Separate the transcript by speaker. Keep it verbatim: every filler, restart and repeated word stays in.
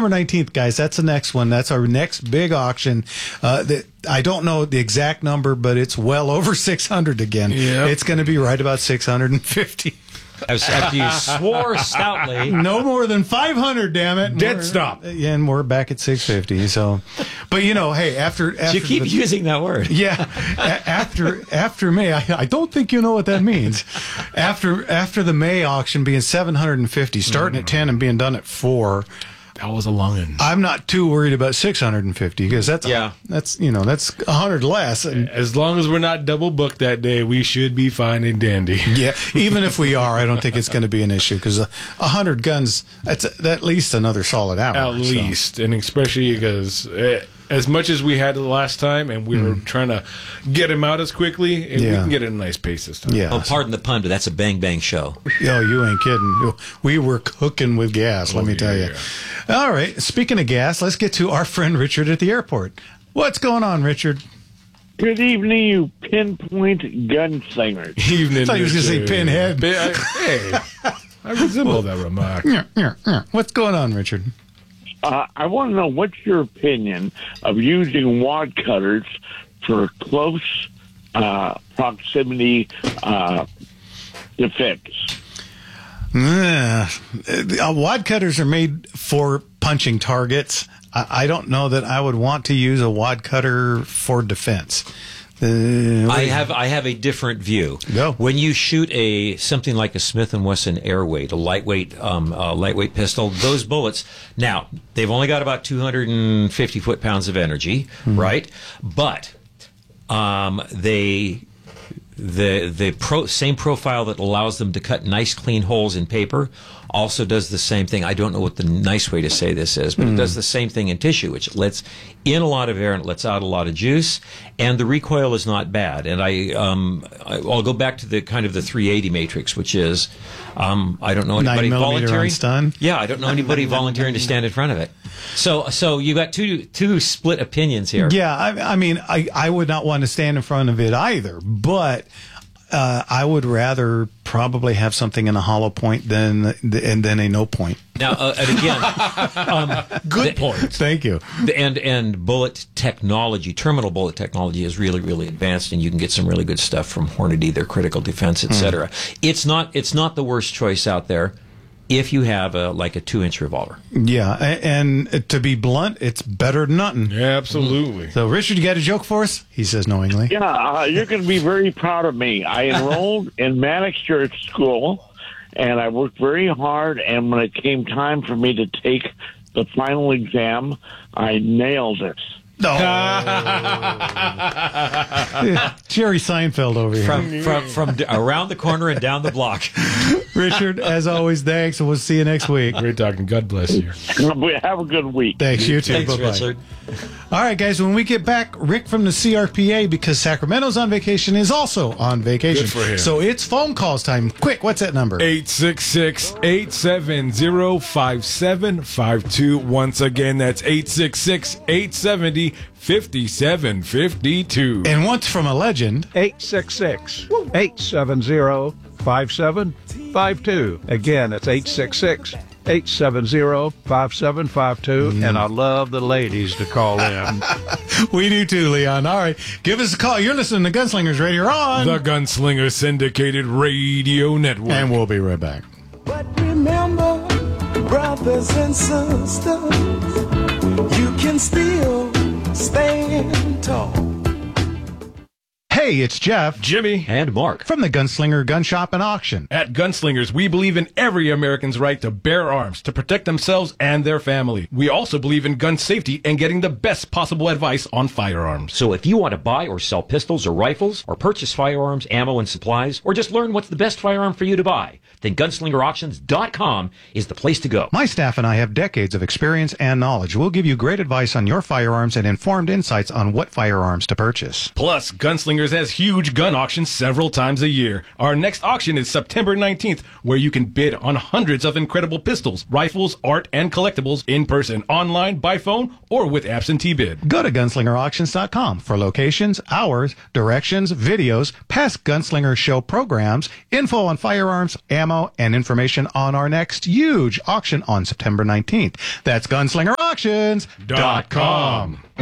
Speaker 1: September nineteenth, guys. That's the next one. That's our next big auction. Uh, that I don't know the exact number, but it's well over six hundred again.
Speaker 2: Yep.
Speaker 1: It's going to be right about six hundred fifty.
Speaker 3: After you swore stoutly.
Speaker 1: No more than five hundred, damn it.
Speaker 2: Dead
Speaker 1: We're-
Speaker 2: stop.
Speaker 1: Yeah, and we're back at six fifty. So, but you know, hey, after, after
Speaker 3: You keep
Speaker 1: the,
Speaker 3: using that word.
Speaker 1: yeah, a- after after May, I, I don't think you know what that means. After after the May auction being seven hundred fifty, starting at ten and being done at four.
Speaker 2: That was a long one.
Speaker 1: I'm not too worried about six hundred fifty because that's
Speaker 3: Yeah.
Speaker 1: that's you know that's a hundred less. And
Speaker 2: As long as we're not double booked that day, we should be fine and dandy.
Speaker 1: yeah, even if we are, I don't think it's going to be an issue because a a hundred guns that's at least another solid hour.
Speaker 2: At
Speaker 1: so.
Speaker 2: least, and especially because uh, as much as we had the last time, and we were trying to get him out as quickly, and we
Speaker 1: Yeah.
Speaker 2: can get it at a nice pace this time.
Speaker 1: Yeah.
Speaker 3: Oh, pardon the pun, but that's a bang bang show.
Speaker 1: Oh, you ain't kidding. We were cooking with gas, let
Speaker 2: Oh,
Speaker 1: me tell
Speaker 2: yeah.
Speaker 1: you. All right. Speaking of gas, let's get to our friend Richard at the airport. What's going on, Richard?
Speaker 4: Good evening, you pinpoint gunslingers.
Speaker 2: Evening.
Speaker 1: I thought he was gonna say
Speaker 2: Richard.
Speaker 1: pinhead.
Speaker 2: Pin- I- hey, I resemble that remark.
Speaker 1: Yeah, yeah, yeah. What's going on, Richard?
Speaker 4: Uh, I want to know what's your opinion of using wad cutters for close uh, proximity uh, defense.
Speaker 1: Uh, uh, wad cutters are made for punching targets. I, I don't know that I would want to use a wad cutter for defense. Uh,
Speaker 3: I have I have a different view.
Speaker 1: Go.
Speaker 3: When you shoot a something like a Smith and Wesson Airweight, a lightweight um, uh, lightweight pistol, those bullets now they've only got about two hundred fifty foot pounds of energy, right? But um, they the the pro, same profile that allows them to cut nice clean holes in paper also does the same thing. I don't know what the nice way to say this is, but it does the same thing in tissue, which lets in a lot of air and it lets out a lot of juice, and the recoil is not bad. And I, um, I I'll go back to the kind of the three eighty matrix, which is um, I don't know anybody
Speaker 1: Nine millimeter
Speaker 3: volunteering.
Speaker 1: on stun?
Speaker 3: Yeah, I don't know anybody volunteering to stand in front of it. So so you got two two split opinions here.
Speaker 1: Yeah, I, I mean, I, I would not want to stand in front of it either, but uh, I would rather probably have something in a hollow point than and then a no point.
Speaker 3: Now uh, and again, um,
Speaker 2: Good
Speaker 3: the-
Speaker 2: point.
Speaker 1: Thank you.
Speaker 3: The- And and bullet technology, terminal bullet technology, is really really advanced, and you can get some really good stuff from Hornady, their critical defense, et cetera. It's not it's not the worst choice out there if you have a like a two inch revolver.
Speaker 1: Yeah, a- and to be blunt, it's better than nothing.
Speaker 2: Yeah, absolutely.
Speaker 1: So, Richard, you got a joke for us? He says knowingly.
Speaker 4: Yeah, uh, you're going to be very proud of me. I enrolled in manicure at school, and I worked very hard, and when it came time for me to take the final exam, I nailed it.
Speaker 1: No. Jerry Seinfeld over here.
Speaker 3: From from from d- around the corner and down the block.
Speaker 1: Richard, as always, thanks, and we'll see you next week.
Speaker 2: Great talking. God bless you.
Speaker 4: Have a good week.
Speaker 1: Thanks, you too.
Speaker 3: Thanks,
Speaker 1: Bye-bye.
Speaker 3: Richard.
Speaker 1: All right, guys, when we get back, Rick from the C R P A, because Sacramento's on vacation, is also on vacation.
Speaker 2: Good for him.
Speaker 1: So it's phone calls time. Quick, what's that number?
Speaker 2: eight six six, eight seven zero, five seven five two. Once again, that's eight six six, eight seven zero, five seven five two.
Speaker 1: And once from a legend.
Speaker 5: eight six six, eight seven zero, five seven five two. Again, it's eight six six, eight seven zero, five seven five two. And I love the ladies to call in.
Speaker 1: We do too, Leon. All right, give us a call. You're listening to Gunslingers Radio on.
Speaker 2: The Gunslinger Syndicated Radio Network.
Speaker 1: And we'll be right back.
Speaker 6: But remember, brothers and sisters, you can still stand tall.
Speaker 1: Hey, it's Jeff
Speaker 2: Jimmy.
Speaker 3: And Mark.
Speaker 1: from the Gunslinger Gun Shop and Auction.
Speaker 2: At Gunslingers, we believe in every American's right to bear arms, to protect themselves and their family. We also believe in gun safety and getting the best possible advice on firearms.
Speaker 7: So if you want to buy or sell pistols or rifles, or purchase firearms, ammo, and supplies, or just learn what's the best firearm for you to buy, then gunslinger auctions dot com is the place to go.
Speaker 1: My staff and I have decades of experience and knowledge. We'll give you great advice on your firearms and informed insights on what firearms to purchase.
Speaker 2: Plus, Gunslingers has huge gun auctions several times a year. Our next auction is September nineteenth, where you can bid on hundreds of incredible pistols, rifles, art, and collectibles in person, online, by phone, or with absentee bid.
Speaker 1: Go to gunslinger auctions dot com for locations, hours, directions, videos, past Gunslinger Show programs, info on firearms, ammo, and information on our next huge auction on September nineteenth. That's Gunslinger auctions
Speaker 2: Dot com.